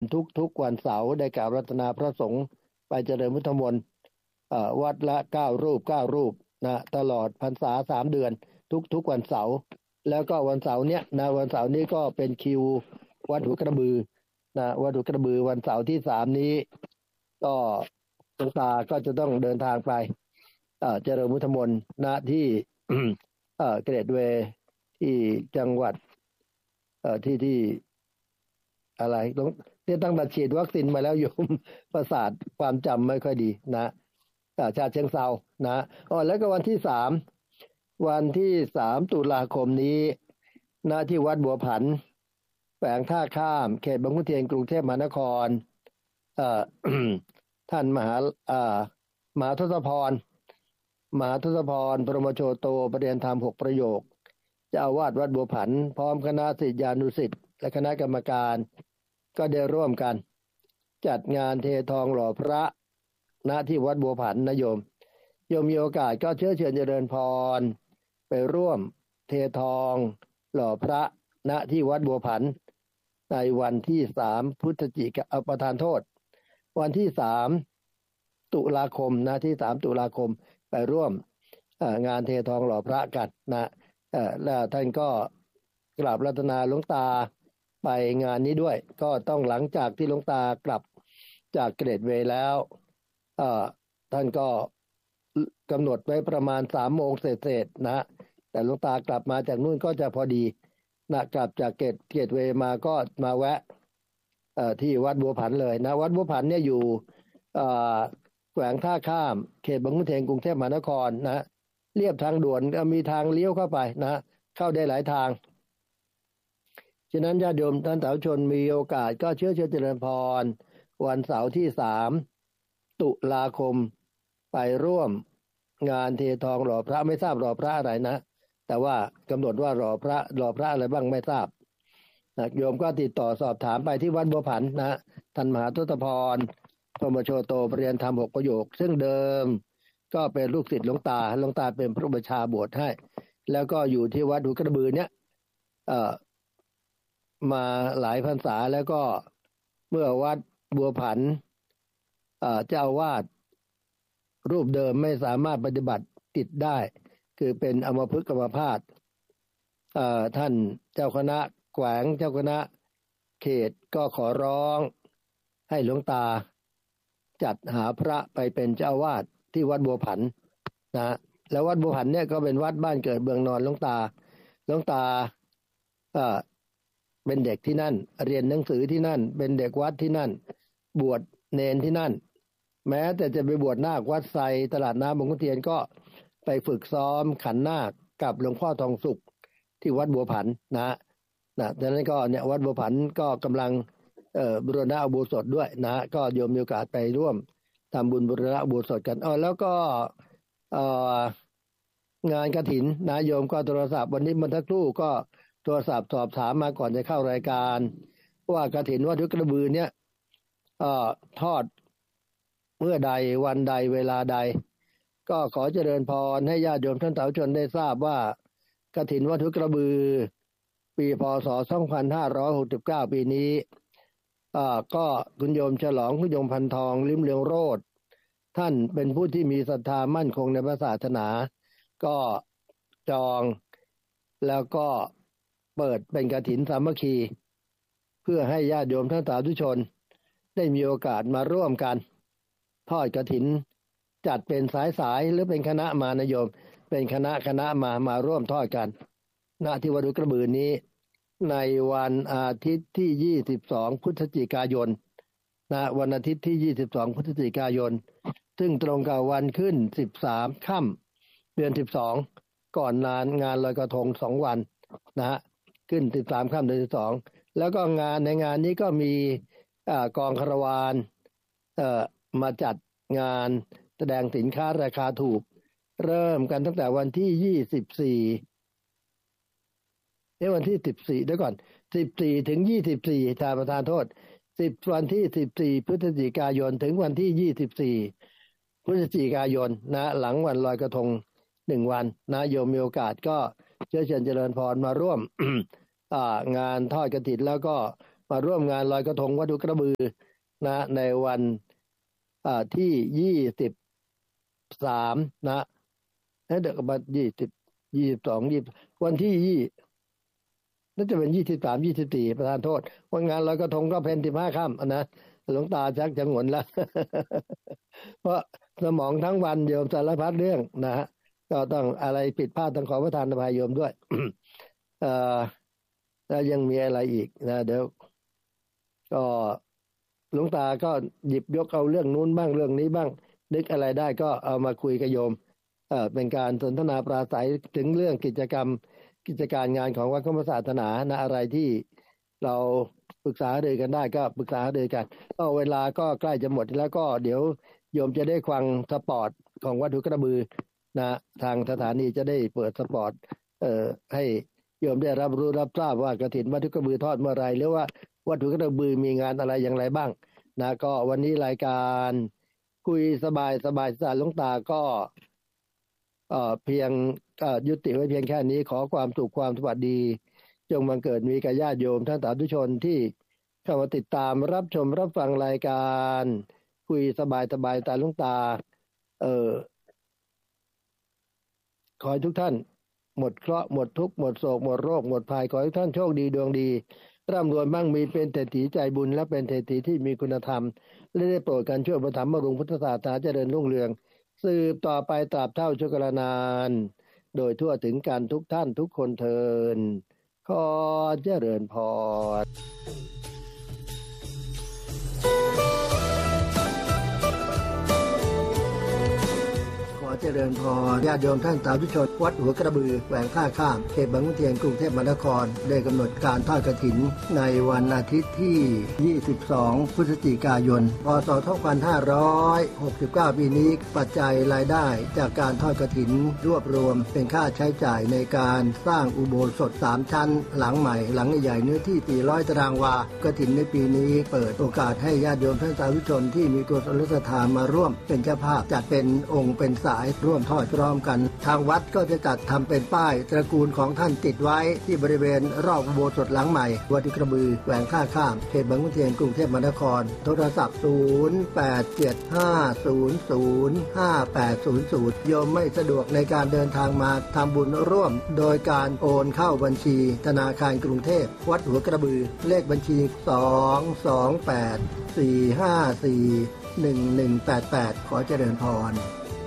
ทุกวันเสาร์ได้กราบรัตนาพระสงฆ์ไปเจริญพุทธมนต์วัดละ9 รูปนะตลอดพรรษา3 เดือนทุกวันเสาร์แล้วก็วันเสาร์เนี้ยนะวันเสาร์นี้ก็เป็นคิววัดหัวกระบือนะวัดหัวกระบือวันเสาร์ที่3นี้ก็หลวงตาก็จะต้องเดินทางไปเจริญพุทธมนต์ณที่ เกรดเวย์ที่จังหวัดที่อะไรที่ตั้งแต่ฉีดวัคซีนมาแล้วโยม ประสาทความจำไม่ค่อยดีนะชาติเชิงเทรานะแล้วก็วันที่3ตุลาคมนี้ณที่วัดบัวผันแขวงท่าข้ามเขตบางขุนเทียนกรุงเทพมหานครท่านมหาทศพรปรมโชโตประเรียนธรรม6 ประโยคเจ้าอาวาสวัดบัวผันพร้อมคณะศิษยานุศิษย์และคณะกรรมการก็ได้ร่วมกันจัดงานเททองหล่อพระณที่วัดบัวผันนะโยมมีโอกาสก็เชิญเจริญพรไปร่วมเททองหล่อพระณที่วัดบัวผันในวันที่3พฤศจิกายนประทานโทษวันที่3ตุลาคมนะที่3ตุลาคมไปร่วมงานเททองหล่อพระกันนะแล้วท่านก็กราบรัตนาหลวงตาไปงานนี้ด้วยก็ต้องหลังจากที่หลวงตากลับจากเกรดเวย์แล้วท่านก็กำหนดไว้ประมาณ3 โมงเศษนะแต่หลวงตากลับมาจากนู่นก็จะพอดีนะกลับจากเกรดเวย์มาก็มาแวะที่วัดบัวผันเลยนะวัดบัวผันเนี่ยอยู่แขวงท่าข้ามเขตบางขุนเทียนกรุงเทพมหานครนะเรียบทางด่วนก็มีทางเลี้ยวเข้าไปนะเข้าได้หลายทางฉะนั้นญาติโยมท่านสาธุชนมีโอกาสก็เจริญพรวันเสาร์ที่3ตุลาคมไปร่วมงานเททองหล่อพระไม่ทราบหล่อพระอะไรนะแต่ว่ากำหนดว่าหล่อพระอะไรบ้างไม่ทราบนะโยมก็ติดต่อสอบถามไปที่วัดบัวผันนะท่านมหาทศพรพรหมโชโตประเรียนธรรม6 ประโยคซึ่งเดิมก็เป็นลูกศิษย์หลวงตาเป็นพระอุปัชฌาย์บวชให้แล้วก็อยู่ที่วัดหัวกระบือเนี่ยมาหลายพรรษาแล้วก็เมื่อวัดบัวผันเจ้าวาดรูปเดิมไม่สามารถปฏิบัติกิจได้คือเป็นอัมพฤกษ์อัมพาตท่านเจ้าคณะแขวงเจ้าคณะเขตก็ขอร้องให้หลวงตาจัดหาพระไปเป็นเจ้าวาดที่วัดบัวผันนะแล้ววัดบัวผันเนี่ยก็เป็นวัดบ้านเกิดเมืองนอนหลวงตาเป็นเด็กที่นั่นเรียนหนังสือที่นั่นเป็นเด็กวัดที่นั่นบวชเนนที่นั่นแม้แต่จะไปบวชนาควัดไซตลาดน้ำบางขุนเทียนก็ไปฝึกซ้อมขันนาคกับหลวงพ่อทองสุขที่วัดบัวผันนะดังนั้นก็เนี่ยวัดบัวผันก็กำลังบูรณะอุโบสถด้วยนะก็โยมมีโอกาสไปร่วมทำบุญบูรณะอุโบสถกันแล้วก็งานกฐินนะโยมก็โทรศัพท์วันนี้มันสักครู่ก็โทรศัพท์สอบถามมาก่อนจะเข้ารายการว่ากฐินวัดหัวกระบือเนี่ยทอดเมื่อใดวันใดเวลาใดก็ขอเจริญพรให้ญาติโยมท่านสาธุชนได้ทราบว่ากฐินวัดหัวกระบือปีพ.ศ. 2569ปีนี้ก็คุณโยมฉลองคุณโยมพันทองลิ้มเรืองโรจน์ท่านเป็นผู้ที่มีศรัทธามั่นคงในพระศาสนาก็จองแล้วก็เปิดเป็นกฐินสามัคคีเพื่อให้ญาติโยมท่านสาธุชนได้มีโอกาสมาร่วมกันทอดกฐินจัดเป็นสายหรือเป็นคณะมานะโยมเป็นคณะมาร่วมทอดกันณที่วัดหัวกระบือนี้ในวันอาทิตย์ที่22พฤศจิกายนนะวันอาทิตย์ที่22พฤศจิกายนซึ่งตรงกับวันขึ้น13ค่ำเดือน12ก่อนงานลอยกระทง2วันนะขึ้น13ค่ำเดือน12แล้วก็ในงานนี้ก็มีกองคาราวานมาจัดงานแสดงสินค้าราคาถูกเริ่มกันตั้งแต่วันที่วันที่14เดี๋ยวก่อน14ถึง24ประธานโทษวันที่14พฤศจิกายนถึงวันที่24พฤศจิกายนนะหลังวันลอยกระทง1วันนะโยมมีโอกาสก็เชิญเจริญพรมาร่วมงานทอดกฐินแล้วก็มาร่วมงานลอยกระทงวัดหัวกระบือนะในวันที่23นะเดี๋ยวมา22วันที่น่าจะเป็น23 24ประธานโทษวันงานลอยกระทงก็เป็น15ค่ำนะหลวงตาชักจะหงนแล้ว เพราะสมองทั้งวันโยมสารพัดเรื่องนะฮะก็ต้องอะไรผิดพลาดต้องขอประทานอภัยโยมด้วย แล้วยังมีอะไรอีกนะเดี๋ยวก็หลวงตาก็หยิบยกเอาเรื่องนู้นบ้างเรื่องนี้บ้างนึกอะไรได้ก็เอามาคุยกับโยมเป็นการสนทนาปราศัยถึงเรื่องกิจการงานของวัดธรรมศาสนานะอะไรที่เราปรึกษาเลยกันได้ก็ปรึกษาเลยกันก็เวลาก็ใกล้จะหมดแล้วก็เดี๋ยวโยมจะได้ฟังสปอร์ตของวัดหัวกระบือนะทางสถานีจะได้เปิดสปอร์ตให้โยมได้รับรู้รับทราบว่ากฐินวัดหัวกระบือทอดเมื่อไรหรือว่าวัดหัวกระบือมีงานอะไรอย่างไรบ้างนะก็วันนี้รายการคุยสบายสายหลวงตาก็เพียงยุติไว้เพียงแค่นี้ขอความสุขความสวัสดีจงบังเกิดมีกับญาติโยมท่านสาธุชนที่เข้ามาติดตามรับชมรับฟังรายการคุยสบายตาหลวงตาขอให้ทุกท่านหมดเคราะห์หมดทุกข์หมดโศกหมดโรคหมดภัยขอให้ท่านโชคดีดวงดีร่ำรวยมั่งมีเป็นเศรษฐีใจบุญและเป็นเศรษฐีที่มีคุณธรรมและได้โปรดกันช่วยประทับบำรุงพุทธศาสนาเจริญรุ่งเรืองสืบต่อไปตราบเท่าชั่วกาลนานโดยทั่วถึงกันทุกท่านทุกคนเทินขอเจริญพรเจริญพรญาติโยมท่านสาธุชนวัดหัวกระบือแขวงท่าข้ามเขตบางขุนเทียนกรุงเทพมหานครได้กำหนดการทอดกฐินในวันอาทิตย์ที่22พฤศจิกายนพศ2569ปีนี้ปัจจัยรายได้จากการทอดกฐินรวบรวมเป็นค่าใช้จ่ายในการสร้างอุโบสถ3ชั้นหลังใหม่หลังใหญ่เนื้อที่400ตารางวากฐินในปีนี้เปิดโอกาสให้ญาติโยมท่านสาธุชนที่มีตัวศรัทธามาร่วมเป็นเจ้าภาพจัดเป็นองค์เป็นสายร่วมทอดพร้อมกันทางวัดก็จะจัดทำเป็นป้ายตระกูลของท่านติดไว้ที่บริเวณรอบอุโบสถหลังใหม่วัดหัวกระบือแขวงท่าข้ามเขตบางขุนเทียนกรุงเทพมหานครโทรศัพท์0875005800โยมไม่สะดวกในการเดินทางมาทำบุญร่วมโดยการโอนเข้าบัญชีธนาคารกรุงเทพวัดหัวกระบือเลขบัญชี2284541188ขอเจริญพร